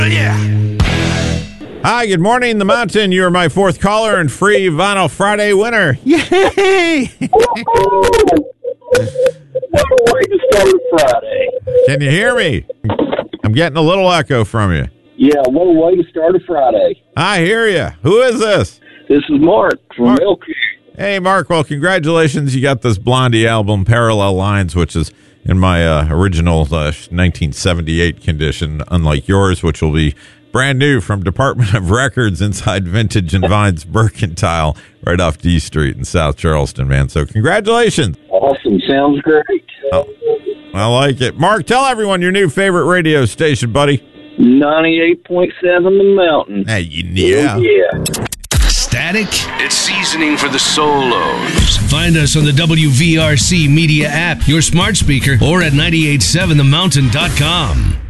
Yeah. Hi, good morning, The Mountain. You're my fourth caller and free Vinyl Friday winner. Yay! What a way to start Friday. Can you hear me? I'm getting a little echo from you. Yeah, what a way to start a Friday. I hear you. Who is this? This is Mark from Milky. Hey, Mark. Well, congratulations. You got this Blondie album, Parallel Lines, which is in my original 1978 condition, unlike yours, which will be brand new from Department of Records inside Vintage and Vines Mercantile right off D Street in South Charleston, man. So congratulations. Awesome. Sounds great. Oh, I like it. Mark, tell everyone your new favorite radio station, buddy. 98.7 The Mountain. Hey, yeah. Yeah. Static? It's seasoning for the solos. Find us on the WVRC Media app, your smart speaker, or at 987themountain.com.